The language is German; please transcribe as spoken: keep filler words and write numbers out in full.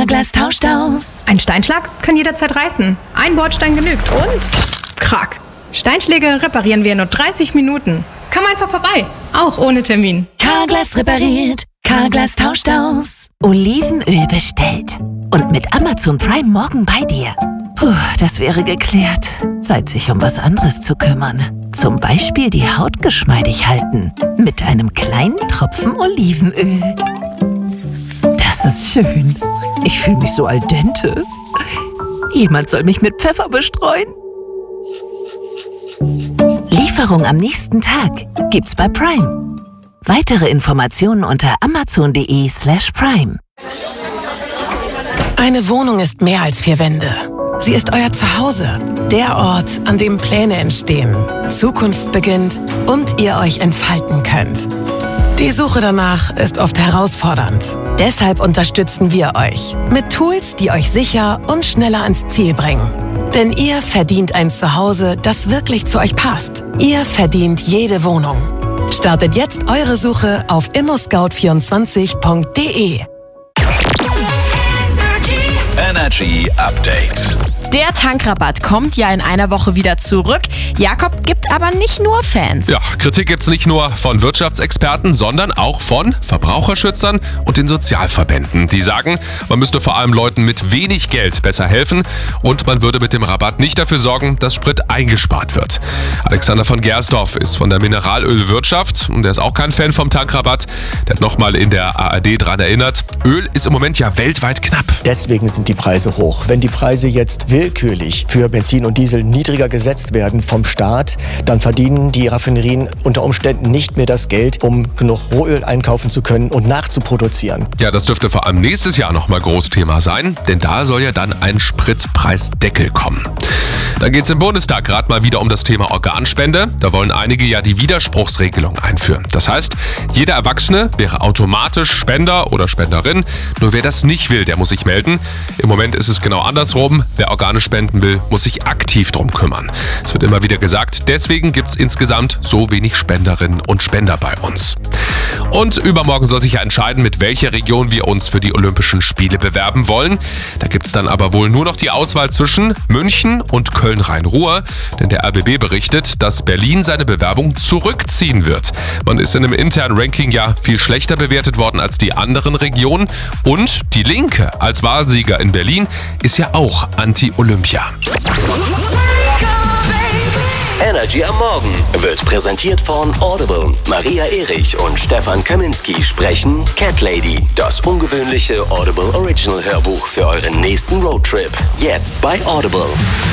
Carglass tauscht aus. Ein Steinschlag kann jederzeit reißen. Ein Bordstein genügt und krack. Steinschläge reparieren wir in nur dreißig Minuten. Komm einfach vorbei, auch ohne Termin. Carglass repariert, Carglass tauscht aus. Olivenöl bestellt. Und mit Amazon Prime morgen bei dir. Puh, das wäre geklärt. Zeit, sich um was anderes zu kümmern. Zum Beispiel die Haut geschmeidig halten. Mit einem kleinen Tropfen Olivenöl. Das ist schön. Ich fühle mich so al dente. Jemand soll mich mit Pfeffer bestreuen. Lieferung am nächsten Tag gibt's bei Prime. Weitere Informationen unter amazon.de slash prime. Eine Wohnung ist mehr als vier Wände. Sie ist euer Zuhause. Der Ort, an dem Pläne entstehen, Zukunft beginnt und ihr euch entfalten könnt. Die Suche danach ist oft herausfordernd. Deshalb unterstützen wir euch mit Tools, die euch sicher und schneller ans Ziel bringen. Denn ihr verdient ein Zuhause, das wirklich zu euch passt. Ihr verdient jede Wohnung. Startet jetzt eure Suche auf immo scout vierundzwanzig punkt de. Energy Update. Der Tankrabatt kommt ja in einer Woche wieder zurück. Jakob gibt aber nicht nur Fans. Ja, Kritik gibt's nicht nur von Wirtschaftsexperten, sondern auch von Verbraucherschützern und den Sozialverbänden. Die sagen, man müsste vor allem Leuten mit wenig Geld besser helfen und man würde mit dem Rabatt nicht dafür sorgen, dass Sprit eingespart wird. Alexander von Gersdorf ist von der Mineralölwirtschaft und der ist auch kein Fan vom Tankrabatt. Der hat nochmal in der A R D dran erinnert, Öl ist im Moment ja weltweit knapp. Deswegen sind die Preise hoch. Wenn die Preise jetzt willkürlich für Benzin und Diesel niedriger gesetzt werden vom Staat, dann verdienen die Raffinerien unter Umständen nicht mehr das Geld, um genug Rohöl einkaufen zu können und nachzuproduzieren. Ja, das dürfte vor allem nächstes Jahr nochmal Großthema sein, denn da soll ja dann ein Spritpreisdeckel kommen. Dann geht es im Bundestag gerade mal wieder um das Thema Organspende. Da wollen einige ja die Widerspruchsregelung einführen. Das heißt, jeder Erwachsene wäre automatisch Spender oder Spenderin. Nur wer das nicht will, der muss sich melden. Im Moment ist es genau andersrum. Wer Organe spenden will, muss sich aktiv drum kümmern. Es wird immer wieder gesagt, deswegen gibt es insgesamt so wenig Spenderinnen und Spender bei uns. Und übermorgen soll sich ja entscheiden, mit welcher Region wir uns für die Olympischen Spiele bewerben wollen. Da gibt es dann aber wohl nur noch die Auswahl zwischen München und Köln-Rhein-Ruhr. Denn der R B B berichtet, dass Berlin seine Bewerbung zurückziehen wird. Man ist in einem internen Ranking ja viel schlechter bewertet worden als die anderen Regionen. Und die Linke als Wahlsieger in Berlin ist ja auch Anti-Olympia. Energy am Morgen wird präsentiert von Audible. Maria Erich und Stefan Kaminski sprechen Cat Lady, das ungewöhnliche Audible Original Hörbuch für euren nächsten Roadtrip. Jetzt bei Audible.